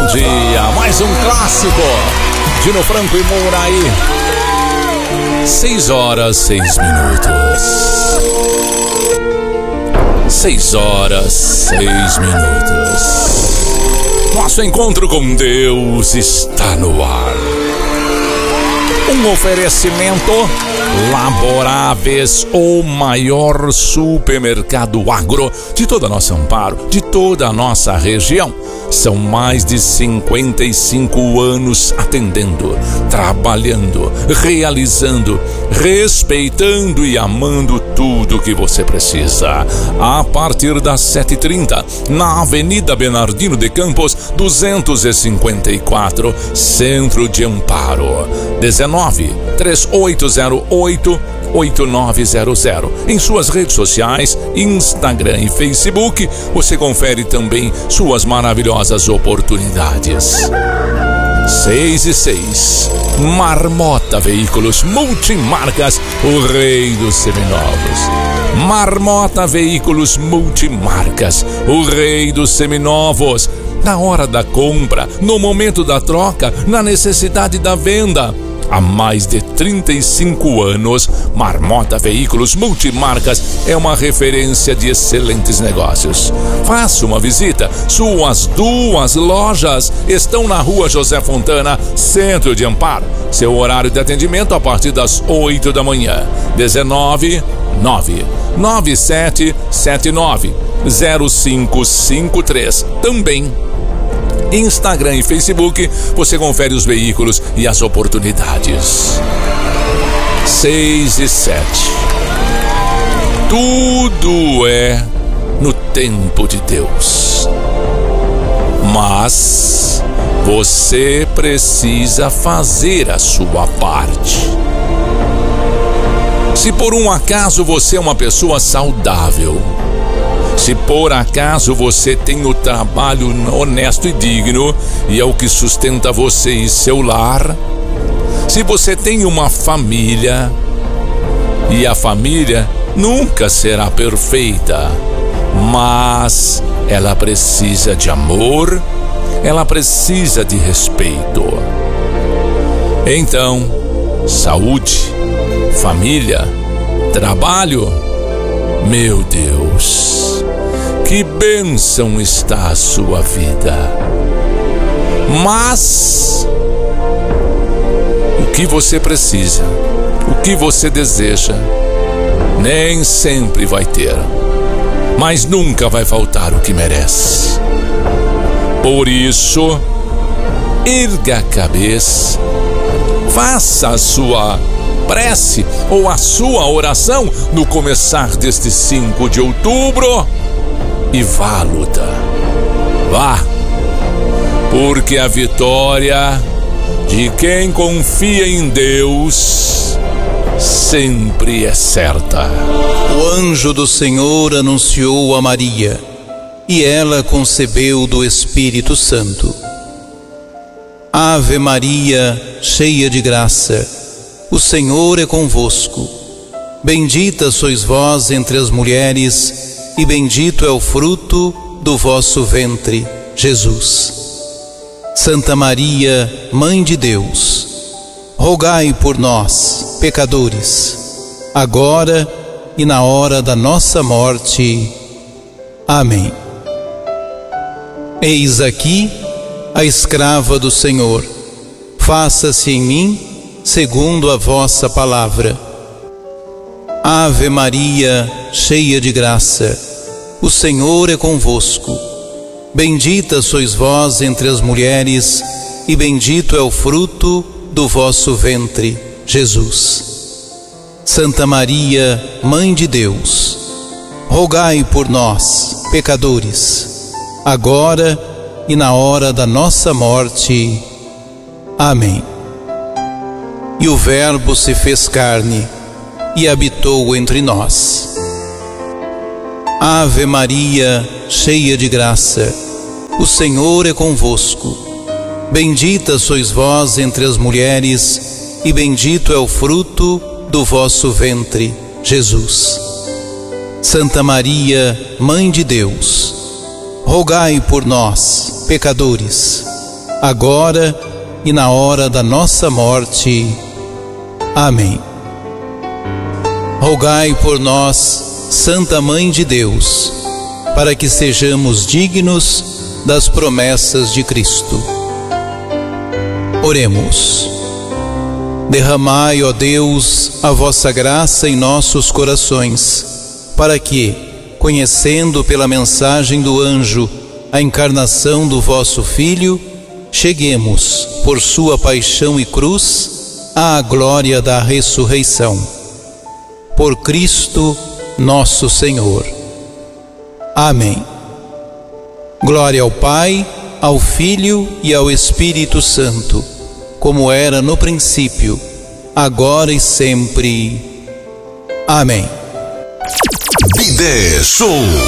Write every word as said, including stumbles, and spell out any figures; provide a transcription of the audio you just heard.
dia. Mais um clássico. Dino Franco e Mouraí. Seis horas, seis minutos. Seis horas, seis minutos. Nosso encontro com Deus está no ar. Um oferecimento Laboráveis, o maior supermercado agro de toda a nossa Amparo, de toda a nossa região. São mais de cinquenta e cinco anos atendendo, trabalhando, realizando, respeitando e amando tudo que você precisa. A partir das sete e trinta, na Avenida Bernardino de Campos, duzentos e cinquenta e quatro, Centro de Amparo. dezenove, três oito zero oito, oito nove zero zero. Em suas redes sociais, Instagram e Facebook, você confere também suas maravilhosas oportunidades. Seis e seis. Marmota Veículos Multimarcas, o rei dos seminovos. Marmota Veículos Multimarcas, o rei dos seminovos. Na hora da compra, no momento da troca, na necessidade da venda. Há mais de trinta e cinco anos, Marmota Veículos Multimarcas é uma referência de excelentes negócios. Faça uma visita. Suas duas lojas estão na Rua José Fontana, Centro de Amparo. Seu horário de atendimento a partir das oito da manhã. dezenove, nove, nove sete sete nove, zero cinco cinco três. Também Instagram e Facebook, você confere os veículos e as oportunidades. Seis e sete. Tudo é no tempo de Deus. Mas você precisa fazer a sua parte. Se por um acaso você é uma pessoa saudável, se por acaso você tem o trabalho honesto e digno e é o que sustenta você e seu lar, se você tem uma família, e a família nunca será perfeita, mas ela precisa de amor, ela precisa de respeito. Então, saúde, família, trabalho, meu Deus, que bênção está a sua vida. Mas o que você precisa, o que você deseja, nem sempre vai ter, mas nunca vai faltar o que merece. Por isso, erga a cabeça, faça a sua prece ou a sua oração no começar deste cinco de outubro e vá à luta. Vá, porque a vitória de quem confia em Deus sempre é certa. O anjo do Senhor anunciou a Maria, e ela concebeu do Espírito Santo. Ave Maria, cheia de graça, o Senhor é convosco. Bendita sois vós entre as mulheres, e bendito é o fruto do vosso ventre, Jesus. Santa Maria, Mãe de Deus, rogai por nós, pecadores, agora e na hora da nossa morte. Amém. Eis aqui a escrava do Senhor. Faça-se em mim segundo a vossa palavra. Ave Maria, cheia de graça, o Senhor é convosco. Bendita sois vós entre as mulheres, e bendito é o fruto do vosso ventre, Jesus. Santa Maria, Mãe de Deus, rogai por nós, pecadores, agora e na hora da nossa morte. Amém. E o Verbo se fez carne e habitou entre nós. Ave Maria, cheia de graça, o Senhor é convosco. Bendita sois vós entre as mulheres, e bendito é o fruto do vosso ventre, Jesus. Santa Maria, Mãe de Deus, rogai por nós, pecadores, agora e na hora da nossa morte. Amém. Rogai por nós, Santa Mãe de Deus, para que sejamos dignos das promessas de Cristo. Oremos. Derramai, ó Deus, a vossa graça em nossos corações, para que, conhecendo pela mensagem do anjo a encarnação do vosso Filho, cheguemos, por sua paixão e cruz, à glória da ressurreição. Por Cristo nosso Senhor. Amém. Glória ao Pai, ao Filho e ao Espírito Santo, como era no princípio, agora e sempre. Amém. Bidé Show.